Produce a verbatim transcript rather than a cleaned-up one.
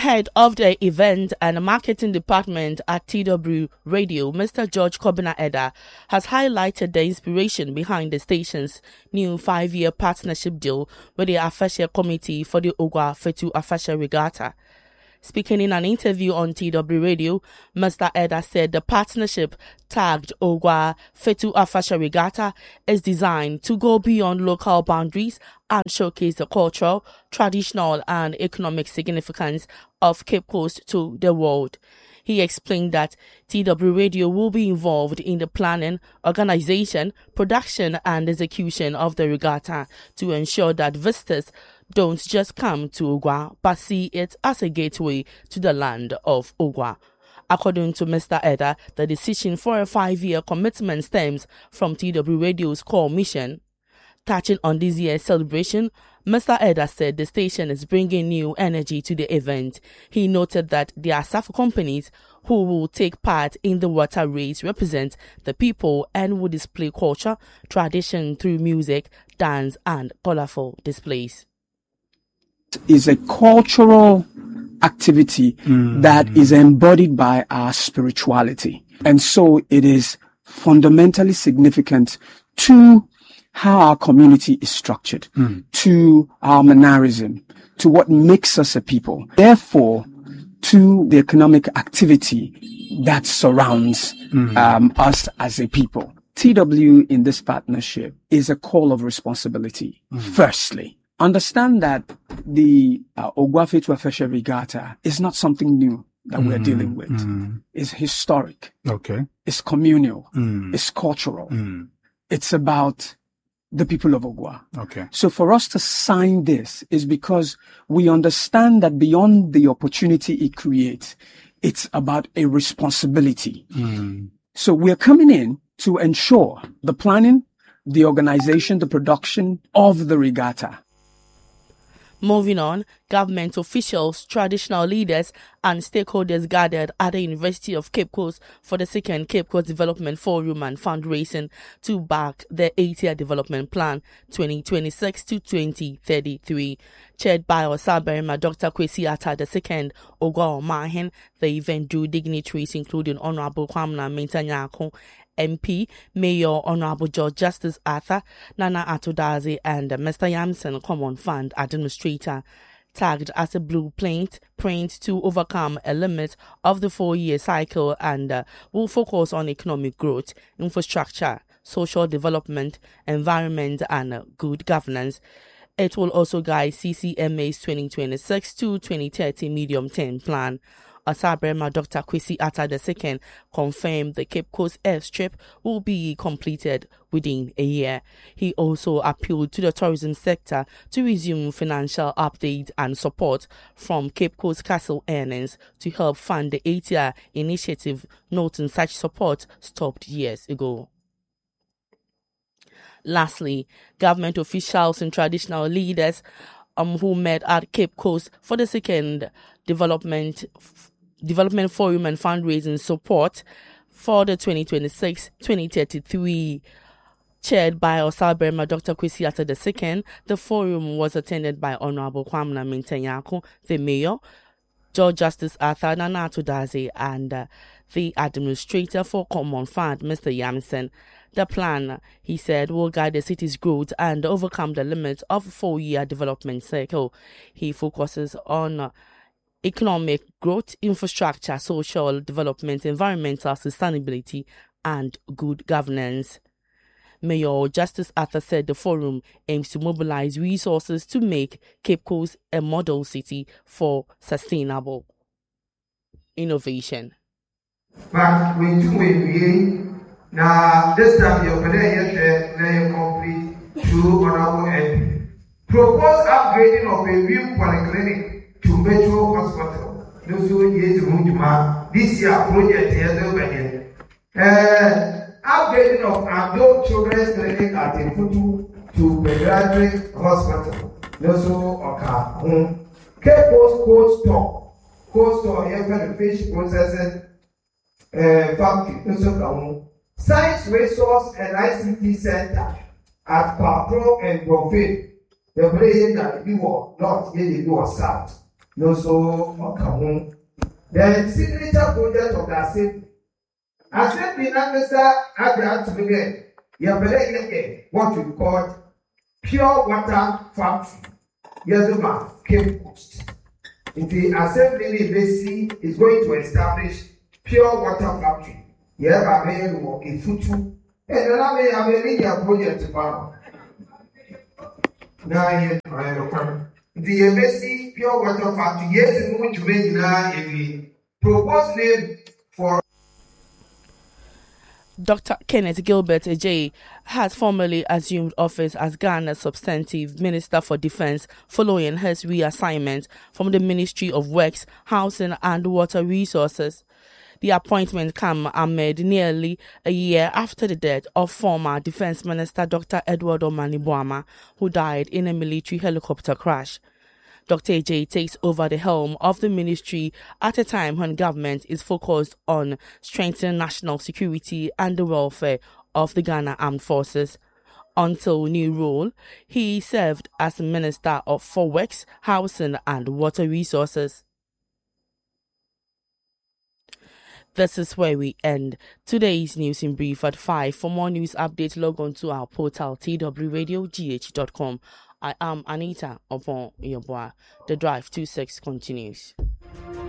Head of the Event and Marketing Department at T W Radio, Mister George Kobina Eda, has highlighted the inspiration behind the station's new five-year partnership deal with the Afasha Committee for the Ogwa Fetu Afasha Regatta. Speaking in an interview on T W Radio, Mister Eda said the partnership, tagged Ogwa Fetu Afasha Regatta, is designed to go beyond local boundaries and showcase the cultural, traditional and economic significance of Cape Coast to the world. He explained that T W Radio will be involved in the planning, organization, production and execution of the regatta to ensure that visitors don't just come to Ogwa but see it as a gateway to the land of Ogwa. According to Mister Eda, the decision for a five-year commitment stems from T W Radio's core mission. Touching on this year's celebration, Mister Eda said the station is bringing new energy to the event. He noted that the Asafo companies who will take part in the water race represent the people and will display culture, tradition through music, dance and colorful displays. Is a cultural activity mm. that is embodied by our spirituality. And so it is fundamentally significant to how our community is structured, mm. to our mannerism, to what makes us a people. Therefore, to the economic activity that surrounds mm. um, us as a people. T W in this partnership is a call of responsibility. Mm. Firstly, understand that the uh, Ogwa Fetu Afasha Regatta is not something new that mm. we're dealing with. Mm. It's historic. Okay. It's communal. Mm. It's cultural. Mm. It's about the people of Ogwa. Okay. So for us to sign this is because we understand that beyond the opportunity it creates, it's about a responsibility. Mm. So we're coming in to ensure the planning, the organization, the production of the regatta. Moving on, government officials, traditional leaders and stakeholders gathered at the University of Cape Coast for the second Cape Coast Development Forum and fundraising to back the eight-year development plan twenty twenty-six to twenty thirty-three. Chaired by Osaberima Doctor Kwesi Atta the second, Ogwa Omahen, the event drew dignitaries including Honorable Kwamna Mintanyako, M P, Mayor Honorable George Justice Arthur, Nana Atudazi and Mister Yamson, Common Fund Administrator, tagged as a blueprint print to overcome a limit of the four-year cycle and uh, will focus on economic growth, infrastructure, social development, environment and uh, good governance. It will also guide C C M A's twenty twenty-six to twenty thirty medium-term plan. Osaberima Doctor Kwesi Atta the second confirmed the Cape Coast airstrip will be completed within a year. He also appealed to the tourism sector to resume financial update and support from Cape Coast Castle earnings to help fund the eight-year initiative, noting such support stopped years ago. Lastly, government officials and traditional leaders um, who met at Cape Coast for the second development Development Forum and fundraising support for the twenty twenty-six to twenty thirty-three. Chaired by Osaberima Doctor Kwesi Atta the second, the forum was attended by Honorable Kwamna Mintanyako, the Mayor, George Justice Arthur, Nana Atudazi, and uh, the Administrator for Common Fund, Mister Yamson. The plan, he said, will guide the city's growth and overcome the limits of a four-year development cycle. He focuses on uh, economic growth, infrastructure, social development, environmental sustainability, and good governance. Mayor Justice Arthur said the forum aims to mobilize resources to make Cape Coast a model city for sustainable innovation. But we do we now this time you're going to complete through honorable M P. Propose upgrading of a new polyclinic to Metro Hospital. Those who years this year project here uh, upgrading of adult children's clinic at Ifutu to pediatric hospital. Those who are home. Cape Coast cold store. Cold store here for the fish processing uh, factory. Those who are home. Science Resource and I C T Center at Patro and Profit. The place that you are not really do south. no so okay. The signature project of the assembly. Assembly now, Mister Abraham to begin. You have better what we call pure water factory. Yes, ma, Cape Coast. The assembly is going to establish pure water factory. You have a very work in future. And then I may have a media project to follow. Now, you know, the M S C pure water factory, yes, it's going to be now a proposed name for. Doctor Kenneth Gilbert Ejay has formally assumed office as Ghana's substantive Minister for Defence following his reassignment from the Ministry of Works, Housing and Water Resources. The appointment comes amid nearly a year after the death of former Defence Minister Doctor Edward Omani Boama, who died in a military helicopter crash. Doctor Ejay takes over the helm of the ministry at a time when government is focused on strengthening national security and the welfare of the Ghana Armed Forces. Until new role, he served as Minister of for Works, Housing and Water Resources. This is where we end today's news in brief at five. For more news updates, log on to our portal t w radio g h dot com. I am Anita upon your boy. The drive two six continues.